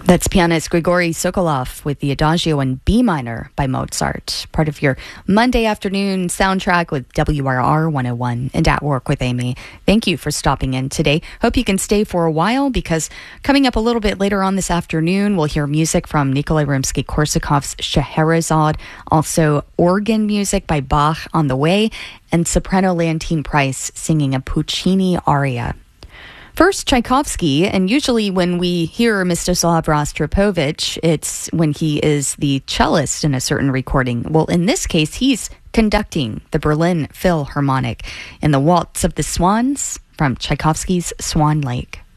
That's pianist Grigory Sokolov with the Adagio in B minor by Mozart, part of your Monday afternoon soundtrack with WRR 101 and At Work with Amy. Thank you for stopping in today. Hope you can stay for a while, because coming up a little bit later on this afternoon, we'll hear music from Nikolai Rimsky-Korsakov's Scheherazade, also organ music by Bach on the way, and soprano Leontine Price singing a Puccini aria. First, Tchaikovsky, and usually when we hear Mstislav Rostropovich, it's when he is the cellist in a certain recording. Well, in this case, he's conducting the Berlin Philharmonic in the Waltz of the Swans from Tchaikovsky's Swan Lake.